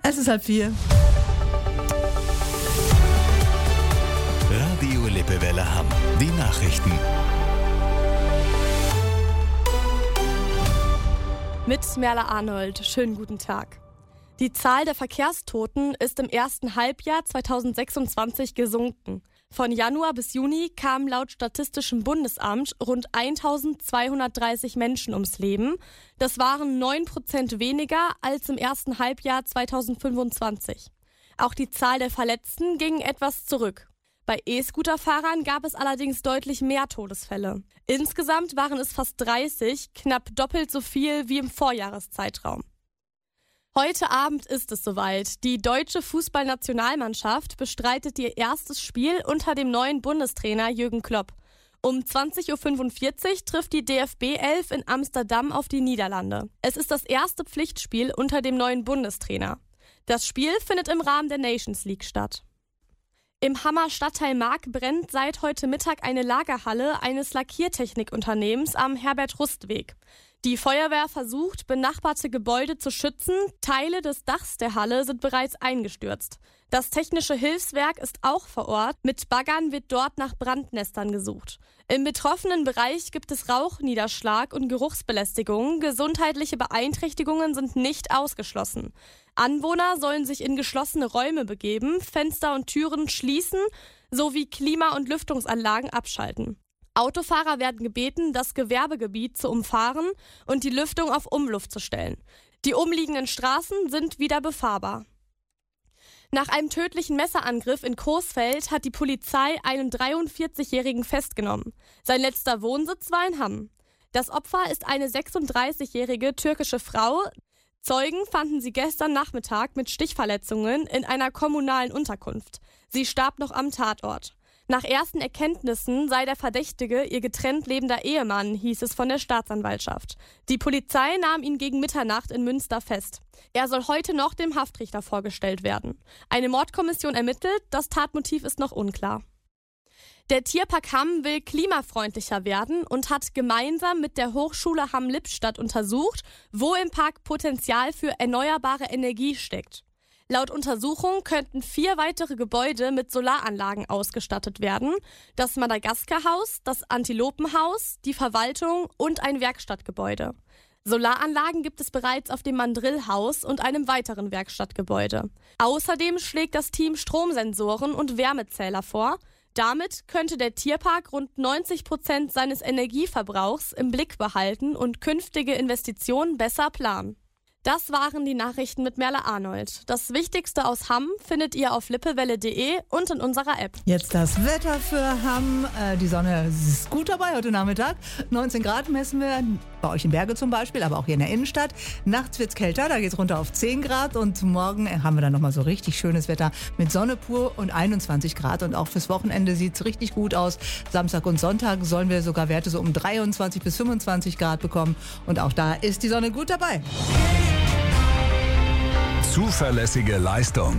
Es ist 3:30. Radio Lippewelle Hamm. Die Nachrichten. Mit Merle Arnold. Schönen guten Tag. Die Zahl der Verkehrstoten ist im ersten Halbjahr 2026 gesunken. Von Januar bis Juni kamen laut Statistischem Bundesamt rund 1230 Menschen ums Leben. Das waren 9% weniger als im ersten Halbjahr 2025. Auch die Zahl der Verletzten ging etwas zurück. Bei E-Scooter-Fahrern gab es allerdings deutlich mehr Todesfälle. Insgesamt waren es fast 30, knapp doppelt so viel wie im Vorjahreszeitraum. Heute Abend ist es soweit. Die deutsche Fußballnationalmannschaft bestreitet ihr erstes Spiel unter dem neuen Bundestrainer Jürgen Klopp. Um 20.45 Uhr trifft die DFB 11 in Amsterdam auf die Niederlande. Es ist das erste Pflichtspiel unter dem neuen Bundestrainer. Das Spiel findet im Rahmen der Nations League statt. Im Hammer Stadtteil Mark brennt seit heute Mittag eine Lagerhalle eines Lackiertechnikunternehmens am Herbert-Rust-Weg. Die Feuerwehr versucht, benachbarte Gebäude zu schützen. Teile des Dachs der Halle sind bereits eingestürzt. Das technische Hilfswerk ist auch vor Ort. Mit Baggern wird dort nach Brandnestern gesucht. Im betroffenen Bereich gibt es Rauchniederschlag und Geruchsbelästigung. Gesundheitliche Beeinträchtigungen sind nicht ausgeschlossen. Anwohner sollen sich in geschlossene Räume begeben, Fenster und Türen schließen sowie Klima- und Lüftungsanlagen abschalten. Autofahrer werden gebeten, das Gewerbegebiet zu umfahren und die Lüftung auf Umluft zu stellen. Die umliegenden Straßen sind wieder befahrbar. Nach einem tödlichen Messerangriff in Coesfeld hat die Polizei einen 43-Jährigen festgenommen. Sein letzter Wohnsitz war in Hamm. Das Opfer ist eine 36-jährige türkische Frau. Zeugen fanden sie gestern Nachmittag mit Stichverletzungen in einer kommunalen Unterkunft. Sie starb noch am Tatort. Nach ersten Erkenntnissen sei der Verdächtige ihr getrennt lebender Ehemann, hieß es von der Staatsanwaltschaft. Die Polizei nahm ihn gegen Mitternacht in Münster fest. Er soll heute noch dem Haftrichter vorgestellt werden. Eine Mordkommission ermittelt, das Tatmotiv ist noch unklar. Der Tierpark Hamm will klimafreundlicher werden und hat gemeinsam mit der Hochschule Hamm-Lippstadt untersucht, wo im Park Potenzial für erneuerbare Energie steckt. Laut Untersuchung könnten 4 weitere Gebäude mit Solaranlagen ausgestattet werden. Das Madagaskar-Haus, das Antilopenhaus, die Verwaltung und ein Werkstattgebäude. Solaranlagen gibt es bereits auf dem Mandrill-Haus und einem weiteren Werkstattgebäude. Außerdem schlägt das Team Stromsensoren und Wärmezähler vor. Damit könnte der Tierpark rund 90% seines Energieverbrauchs im Blick behalten und künftige Investitionen besser planen. Das waren die Nachrichten mit Merle Arnold. Das Wichtigste aus Hamm findet ihr auf lippewelle.de und in unserer App. Jetzt das Wetter für Hamm. Die Sonne ist gut dabei heute Nachmittag. 19 Grad messen wir bei euch in Berge zum Beispiel, aber auch hier in der Innenstadt. Nachts wird es kälter, da geht es runter auf 10 Grad. Und morgen haben wir dann nochmal so richtig schönes Wetter mit Sonne pur und 21 Grad. Und auch fürs Wochenende sieht es richtig gut aus. Samstag und Sonntag sollen wir sogar Werte so um 23 bis 25 Grad bekommen. Und auch da ist die Sonne gut dabei. Zuverlässige Leistung